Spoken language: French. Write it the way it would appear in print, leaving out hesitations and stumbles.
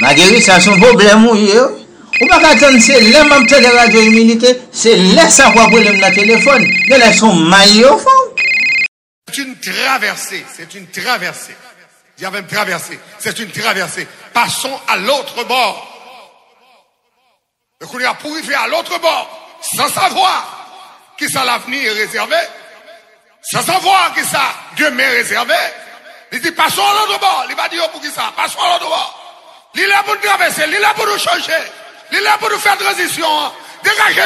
Marguerite, ça son problème, oui. Ou pas attendre, c'est là, même de radio humilité, c'est là, ça quoi problème dans le téléphone. De là, son maillot fond. C'est une traversée, c'est une traversée. Il y avait une traversée, c'est une traversée. Passons à l'autre bord. Donc on est pour arriver à l'autre bord, sans savoir qui ça l'avenir est réservé, sans savoir qui ça demain est réservé. Il dit passons à l'autre bord. Il va dire pour qui ça, passons à l'autre bord. Il est là pour nous traverser, il est là pour nous changer, il est là pour nous faire transition. Dégagez